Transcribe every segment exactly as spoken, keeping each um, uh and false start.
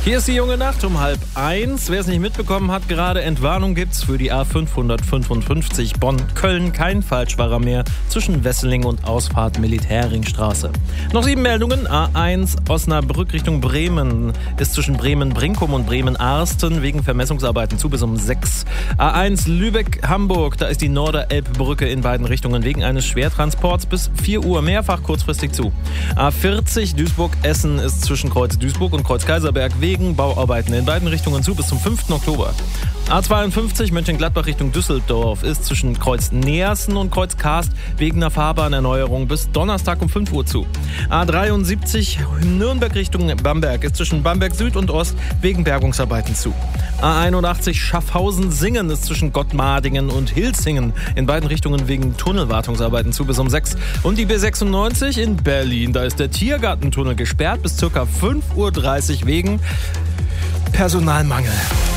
Hier ist die junge Nacht um halb eins. Wer es nicht mitbekommen hat, gerade Entwarnung gibt's für die A fünfhundertfünfundfünfzig Bonn-Köln. Kein Falschfahrer mehr zwischen Wesseling und Ausfahrt Militärringstraße. Noch sieben Meldungen. A eins Osnabrück Richtung Bremen ist zwischen Bremen-Brinkum und Bremen-Arsten wegen Vermessungsarbeiten zu bis um sechs. A eins Lübeck-Hamburg, da ist die Norderelbbrücke in beiden Richtungen wegen eines Schwertransports bis vier Uhr mehrfach kurzfristig zu. A vierzig Duisburg-Essen ist zwischen Kreuz Duisburg und Kreuz Kaiserberg wegen Bauarbeiten in beiden Richtungen zu bis zum fünften Oktober. A zweiundfünfzig Mönchengladbach Richtung Düsseldorf ist zwischen Kreuz Neersen und Kreuz Karst wegen einer Fahrbahnerneuerung bis Donnerstag um fünf Uhr zu. A dreiundsiebzig Nürnberg Richtung Bamberg ist zwischen Bamberg Süd und Ost wegen Bergungsarbeiten zu. A einundachtzig Schaffhausen-Singen ist zwischen Gottmadingen und Hilsingen in beiden Richtungen wegen Tunnelwartungsarbeiten zu bis um sechs. Und die B sechsundneunzig in Berlin, da ist der Tiergartentunnel gesperrt bis ca. fünf Uhr dreißig wegen Personalmangel.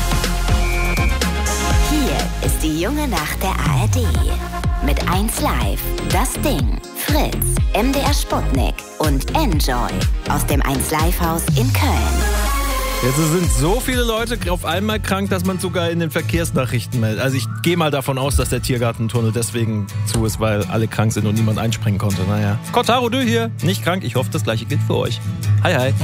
Hier ist die junge Nacht der A R D. Mit eins Live, Das Ding, Fritz, M D R Sputnik und Enjoy aus dem eins Live Haus in Köln. Jetzt sind so viele Leute auf einmal krank, dass man sogar in den Verkehrsnachrichten meldet. Also ich gehe mal davon aus, dass der Tiergartentunnel deswegen zu ist, weil alle krank sind und niemand einspringen konnte. Naja. Kotaro Dö hier, nicht krank. Ich hoffe, das gleiche gilt für euch. Hi, hi.